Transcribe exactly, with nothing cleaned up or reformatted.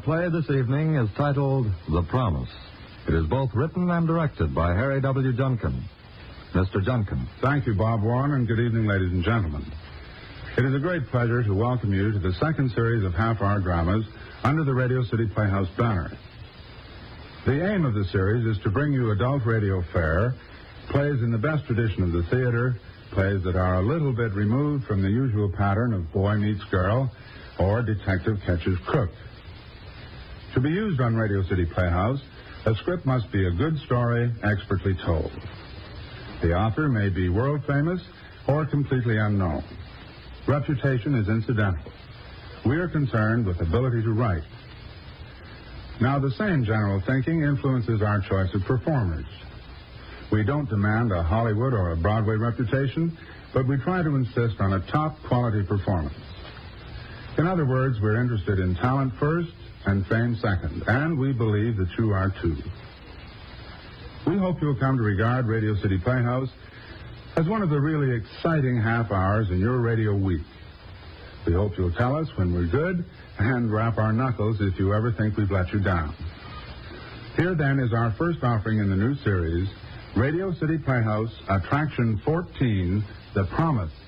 play this evening is titled The Promise. It is both written and directed by Harry W. Junkin. Mister Junkin. Thank you, Bob Warren, and good evening, ladies and gentlemen. It is a great pleasure to welcome you to the second series of half-hour dramas under the Radio City Playhouse banner. The aim of the series is to bring you adult radio fare, plays in the best tradition of the theater, plays that are a little bit removed from the usual pattern of boy meets girl or detective catches crook. To be used on Radio City Playhouse, a script must be a good story, expertly told. The author may be world famous or completely unknown. Reputation is incidental. We are concerned with ability to write. Now, the same general thinking influences our choice of performers. We don't demand a Hollywood or a Broadway reputation, but we try to insist on a top-quality performance. In other words, we're interested in talent first and fame second, and we believe that you are too. We hope you'll come to regard Radio City Playhouse as one of the really exciting half hours in your radio week. We hope you'll tell us when we're good and rap our knuckles if you ever think we've let you down. Here, then, is our first offering in the new series, Radio City Playhouse, Attraction fourteen, The Promise.